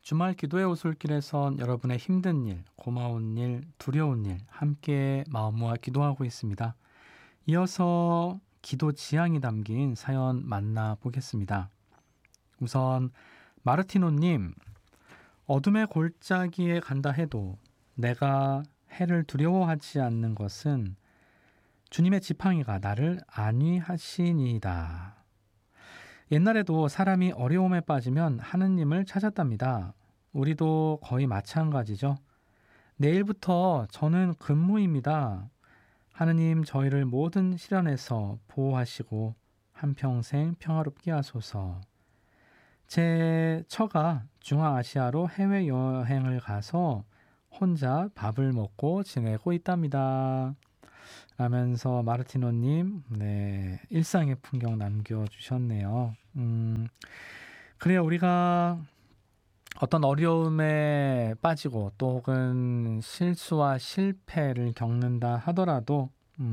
주말 기도의 오솔길에선 여러분의 힘든 일, 고마운 일, 두려운 일 함께 마음 모아 기도하고 있습니다. 이어서 기도 지향이 담긴 사연 만나보겠습니다. 우선 마르티노님, 어둠의 골짜기에 간다 해도 내가 해를 두려워하지 않는 것은 주님의 지팡이가 나를 안위하시니이다. 옛날에도 사람이 어려움에 빠지면 하느님을 찾았답니다. 우리도 거의 마찬가지죠. 내일부터 저는 근무입니다. 하느님 저희를 모든 시련에서 보호하시고 한평생 평화롭게 하소서. 제 처가 중앙아시아로 해외여행을 가서 혼자 밥을 먹고 지내고 있답니다. 라면서 마르티노님, 일상의 풍경 남겨주셨네요. 그래요. 우리가 어떤 어려움에 빠지고 또 혹은 실수와 실패를 겪는다 하더라도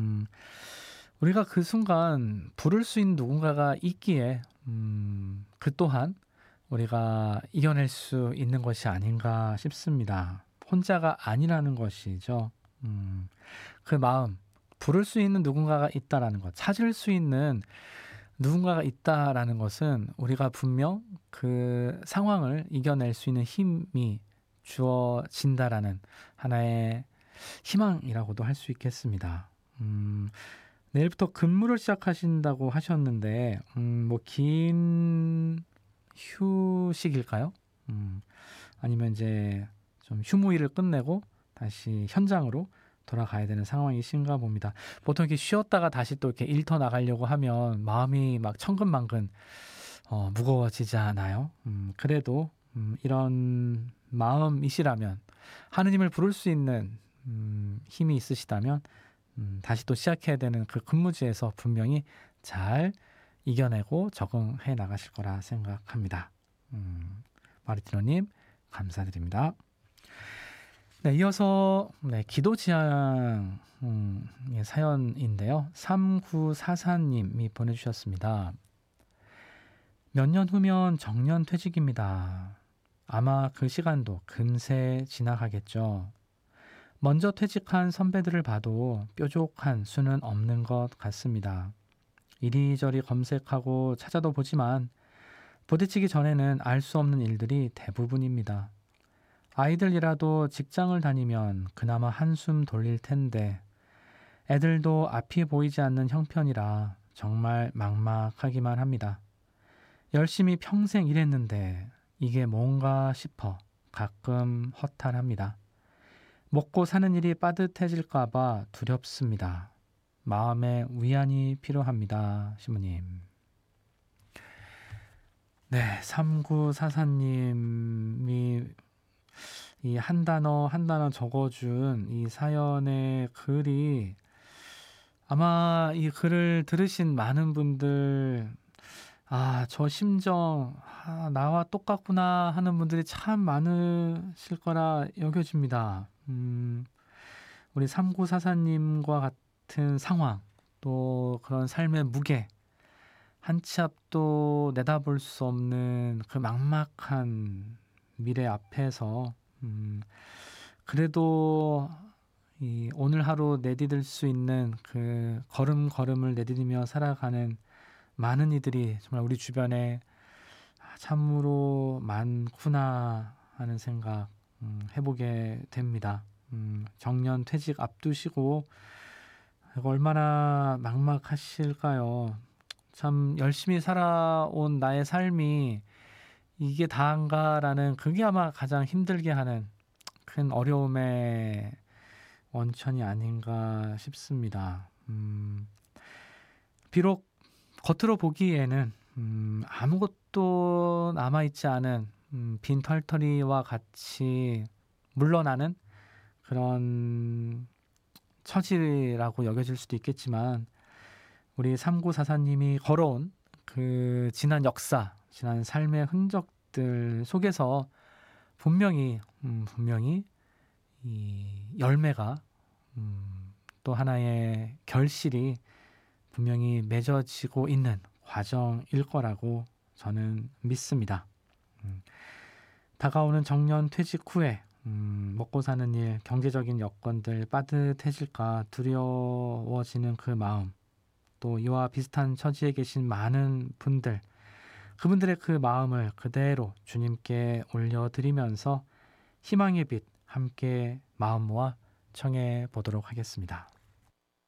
우리가 그 순간 부를 수 있는 누군가가 있기에 그 또한 우리가 이겨낼 수 있는 것이 아닌가 싶습니다. 혼자가 아니라는 것이죠. 그 마음, 부를 수 있는 누군가가 있다라는 것, 찾을 수 있는 누군가가 있다라는 것은 우리가 분명 그 상황을 이겨낼 수 있는 힘이 주어진다라는 하나의 희망이라고도 할 수 있겠습니다. 내일부터 근무를 시작하신다고 하셨는데, 뭐 긴 휴식일까요? 아니면 이제 좀 휴무일을 끝내고 다시 현장으로 돌아가야 되는 상황이신가 봅니다. 보통 이렇게 쉬었다가 다시 또 이렇게 일터 나가려고 하면 마음이 막 천근만근 무거워지지 않아요? 그래도 이런 마음이시라면 하느님을 부를 수 있는 힘이 있으시다면 다시 또 시작해야 되는 그 근무지에서 분명히 잘 이겨내고 적응해 나가실 거라 생각합니다. 마르티노님 감사드립니다. 네, 이어서 기도 지향 사연인데요. 3944님이 보내주셨습니다. 몇 년 후면 정년 퇴직입니다. 아마 그 시간도 금세 지나가겠죠. 먼저 퇴직한 선배들을 봐도 뾰족한 수는 없는 것 같습니다. 이리저리 검색하고 찾아도 보지만 부딪히기 전에는 알 수 없는 일들이 대부분입니다. 아이들이라도 직장을 다니면 그나마 한숨 돌릴 텐데 애들도 앞이 보이지 않는 형편이라 정말 막막하기만 합니다. 열심히 평생 일했는데 이게 뭔가 싶어 가끔 허탈합니다. 먹고 사는 일이 빠듯해질까봐 두렵습니다. 마음의 위안이 필요합니다. 시모님. 네, 3944님이 이 한 단어 한 단어 적어준 이 사연의 글이 아마 이 글을 들으신 많은 분들 저 심정 나와 똑같구나 하는 분들이 참 많으실 거라 여겨집니다. 우리 3944님과 같은 상황 또 그런 삶의 무게 한 치 앞도 내다볼 수 없는 그 막막한 미래 앞에서 그래도 이 오늘 하루 내디딜 수 있는 그 걸음걸음을 내디디며 살아가는 많은 이들이 정말 우리 주변에 참으로 많구나 하는 생각 해보게 됩니다. 정년 퇴직 앞두시고 이거 얼마나 막막하실까요? 참 열심히 살아온 나의 삶이 이게 다인가라는 그게 아마 가장 힘들게 하는 큰 어려움의 원천이 아닌가 싶습니다. 비록 겉으로 보기에는 아무것도 남아있지 않은 빈 털터리와 같이 물러나는 그런 처지라고 여겨질 수도 있겠지만 우리 3944님이 걸어온 그 지난 역사, 지난 삶의 흔적들 속에서 분명히 이 열매가 또 하나의 결실이 분명히 맺어지고 있는 과정일 거라고 저는 믿습니다. 다가오는 정년 퇴직 후에 먹고 사는 일, 경제적인 여건들 빠듯해질까 두려워지는 그 마음, 또 이와 비슷한 처지에 계신 많은 분들, 그분들의 그 마음을 그대로 주님께 올려드리면서 희망의 빛 함께 마음 모아 청해 보도록 하겠습니다.